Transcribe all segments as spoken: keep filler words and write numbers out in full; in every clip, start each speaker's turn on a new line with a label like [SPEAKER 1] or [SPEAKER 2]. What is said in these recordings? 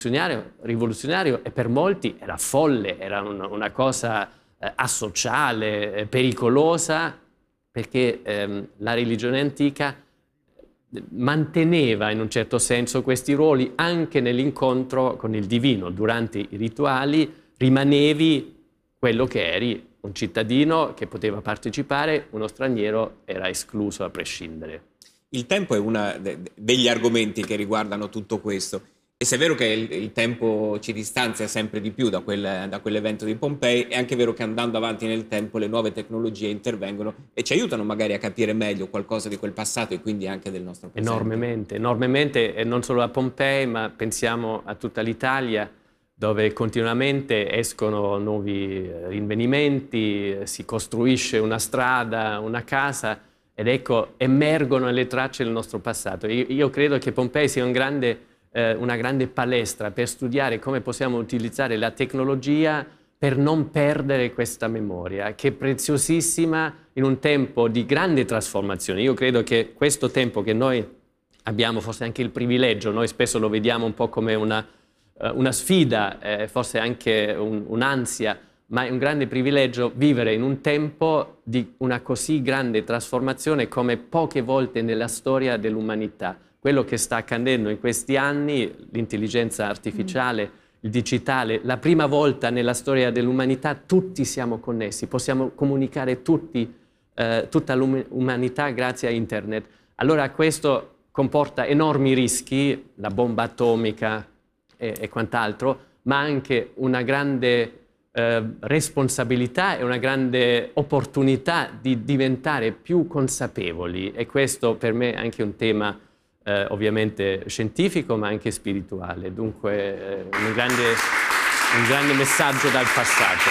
[SPEAKER 1] rivoluzionario, rivoluzionario e per molti era folle, era un, una cosa eh, asociale, eh, pericolosa, perché ehm, la religione antica manteneva in un certo senso questi ruoli anche nell'incontro con il divino. Durante i rituali rimanevi quello che eri, un cittadino che poteva partecipare, uno straniero era escluso a prescindere.
[SPEAKER 2] Il tempo è uno de degli argomenti che riguardano tutto questo. E se è vero che il, il tempo ci distanzia sempre di più da, quel, da quell'evento di Pompei, è anche vero che andando avanti nel tempo le nuove tecnologie intervengono e ci aiutano magari a capire meglio qualcosa di quel passato e quindi anche del nostro presente.
[SPEAKER 1] Enormemente, enormemente, e non solo a Pompei, ma pensiamo a tutta l'Italia, dove continuamente escono nuovi rinvenimenti, si costruisce una strada, una casa, ed ecco, emergono le tracce del nostro passato. Io, io credo che Pompei sia un grande... Eh, una grande palestra per studiare come possiamo utilizzare la tecnologia per non perdere questa memoria, che è preziosissima in un tempo di grande trasformazione. Io credo che questo tempo che noi abbiamo, forse anche il privilegio, noi spesso lo vediamo un po' come una, uh, una sfida, eh, forse anche un, un'ansia, ma è un grande privilegio vivere in un tempo di una così grande trasformazione come poche volte nella storia dell'umanità. Quello che sta accadendo in questi anni, l'intelligenza artificiale, mm. il digitale, la prima volta nella storia dell'umanità tutti siamo connessi, possiamo comunicare tutti, eh, tutta l'umanità grazie a internet. Allora questo comporta enormi rischi, la bomba atomica e, e quant'altro, ma anche una grande eh, responsabilità e una grande opportunità di diventare più consapevoli, e questo per me è anche un tema Eh, ovviamente scientifico ma anche spirituale, dunque eh, un, grande, un grande messaggio dal passato.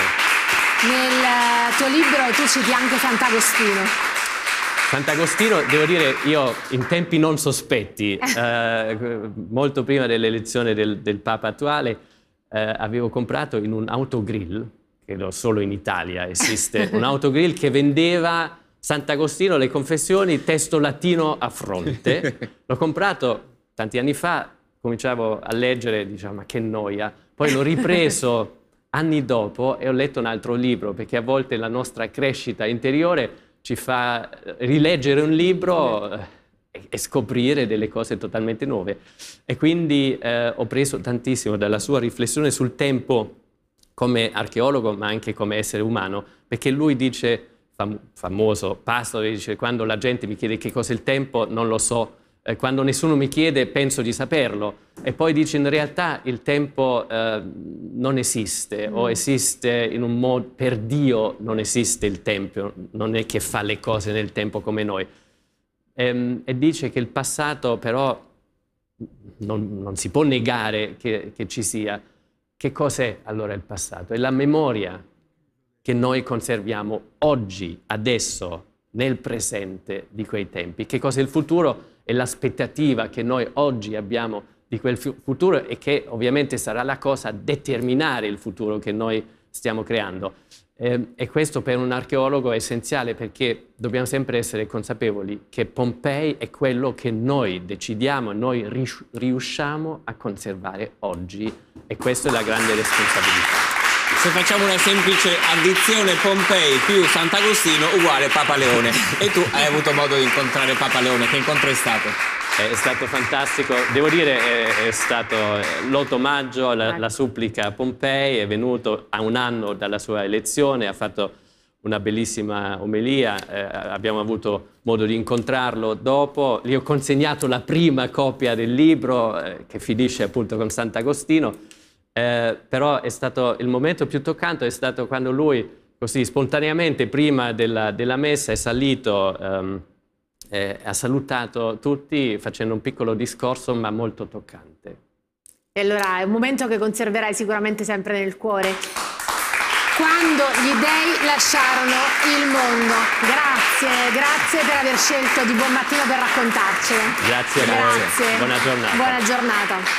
[SPEAKER 3] Nel tuo libro tu citi anche Sant'Agostino.
[SPEAKER 1] Sant'Agostino, devo dire, io in tempi non sospetti, eh, molto prima dell'elezione del, del Papa attuale, eh, avevo comprato in un autogrill, credo solo in Italia esiste, un autogrill che vendeva Sant'Agostino, le confessioni, testo latino a fronte. L'ho comprato tanti anni fa, cominciavo a leggere, diciamo, ma che noia. Poi l'ho ripreso anni dopo e ho letto un altro libro, perché a volte la nostra crescita interiore ci fa rileggere un libro e, e scoprire delle cose totalmente nuove. E quindi eh, ho preso tantissimo dalla sua riflessione sul tempo come archeologo, ma anche come essere umano, perché lui dice... famoso pasto, dice: quando la gente mi chiede che cos'è il tempo non lo so, eh, quando nessuno mi chiede penso di saperlo, e poi dice in realtà il tempo eh, non esiste, mm. o esiste in un modo, per Dio non esiste il tempo, non è che fa le cose nel tempo come noi, e, e dice che il passato però non, non si può negare che, che ci sia. Che cos'è allora il passato? È la memoria che noi conserviamo oggi, adesso, nel presente di quei tempi. Che cos'è il futuro? È l'aspettativa che noi oggi abbiamo di quel futuro e che ovviamente sarà la cosa a determinare il futuro che noi stiamo creando. Eh, e questo per un archeologo è essenziale, perché dobbiamo sempre essere consapevoli che Pompei è quello che noi decidiamo, noi riusciamo a conservare oggi, e questa è la grande responsabilità.
[SPEAKER 2] Se facciamo una semplice addizione, Pompei più Sant'Agostino uguale Papa Leone. E tu hai avuto modo di incontrare Papa Leone. Che incontro è stato?
[SPEAKER 1] È stato fantastico. Devo dire, è, è stato l'otto maggio, la, la supplica a Pompei, è venuto a un anno dalla sua elezione, ha fatto una bellissima omelia, eh, abbiamo avuto modo di incontrarlo dopo. Gli ho consegnato la prima copia del libro, eh, che finisce appunto con Sant'Agostino. Eh, però è stato il momento più toccante, è stato quando lui così spontaneamente prima della, della messa è salito, ehm, eh, ha salutato tutti facendo un piccolo discorso ma molto toccante.
[SPEAKER 3] E allora è un momento che conserverai sicuramente sempre nel cuore. Quando gli dei lasciarono il mondo. Grazie, grazie per aver scelto Di Buon Mattino per raccontarcelo.
[SPEAKER 1] Grazie a voi.
[SPEAKER 3] Grazie.
[SPEAKER 1] Buona giornata.
[SPEAKER 3] Buona giornata.